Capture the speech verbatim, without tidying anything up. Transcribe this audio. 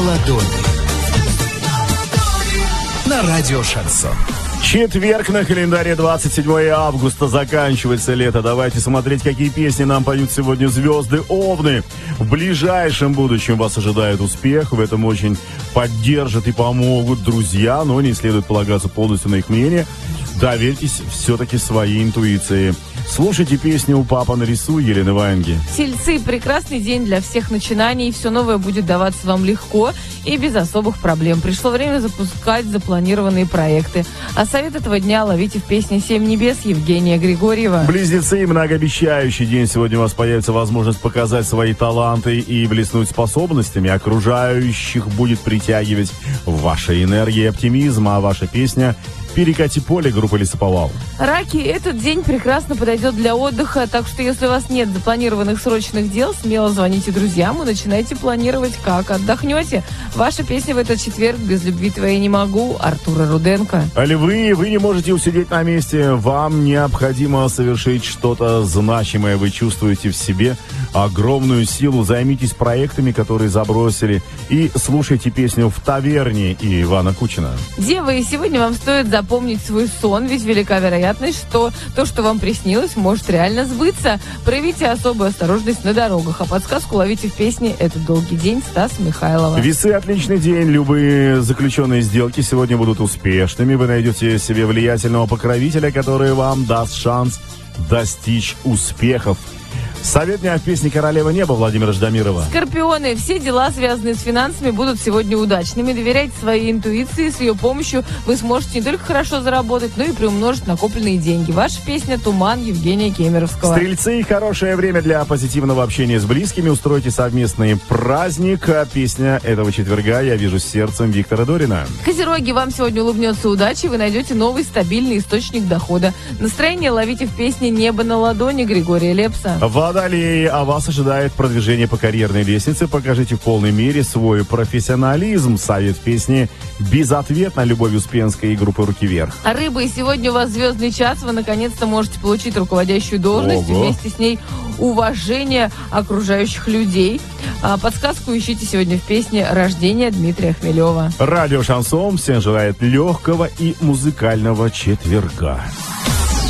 Ладони. На радио Шансон. Четверг на календаре, двадцать седьмое августа, заканчивается лето. Давайте смотреть, какие песни нам поют сегодня звезды Овны. В ближайшем будущем вас ожидает успех. В этом очень поддержат и помогут друзья, но не следует полагаться полностью на их мнение. Доверьтесь все-таки своей интуиции. Слушайте песню «Папа нарисуй» Елены Ваенги. Тельцы, прекрасный день для всех начинаний. Все новое будет даваться вам легко и без особых проблем. Пришло время запускать запланированные проекты. А совет этого дня ловите в песне «Семь небес» Евгения Григорьева. Близнецы, многообещающий день. Сегодня у вас появится возможность показать свои таланты и блеснуть способностями. Окружающих будет притягивать ваша энергия и оптимизм, а ваша песня «Перекати поле» группы «Лесоповал». Раки, этот день прекрасно подойдет для отдыха, так что если у вас нет запланированных срочных дел, смело звоните друзьям и начинайте планировать, как отдохнете. Ваша песня в этот четверг «Без любви твоей не могу» Артура Руденко. Львы, вы не можете усидеть на месте, вам необходимо совершить что-то значимое. Вы чувствуете в себе огромную силу, займитесь проектами, которые забросили, и слушайте песню «В таверне» и Ивана Кучина. Девы, сегодня вам стоит запомнить свой сон, ведь велика вероятность, что то, что вам приснилось, может реально сбыться. Проявите особую осторожность на дорогах, а подсказку ловите в песне «Этот долгий день» Стаса Михайлова. Весы, отличный день. Любые заключенные сделки сегодня будут успешными. Вы найдете себе влиятельного покровителя, который вам даст шанс достичь успехов. Совет дня в песне «Королева неба» Владимира Ждамирова. Скорпионы, все дела, связанные с финансами, будут сегодня удачными. Доверяйте своей интуиции, с ее помощью вы сможете не только хорошо заработать, но и приумножить накопленные деньги. Ваша песня «Туман» Евгения Кемеровского. Стрельцы, хорошее время для позитивного общения с близкими. Устройте совместный праздник. А песня этого четверга «Я вижу сердцем» Виктора Дорина. Козероги, вам сегодня улыбнется удача, и вы найдете новый стабильный источник дохода. Настроение ловите в песне «Небо на ладони» Григория Лепса. Водолеи, а вас ожидает продвижение по карьерной лестнице. Покажите в полной мере свой профессионализм. Совет песни «Безответно» Любовь Успенской и группы «Руки вверх». А рыбы, сегодня у вас звездный час. Вы наконец-то можете получить руководящую должность. Ого. Вместе с ней уважение окружающих людей. А подсказку ищите сегодня в песне «Рождение» Дмитрия Хмелева. Радио Шансон всем желает легкого и музыкального четверга.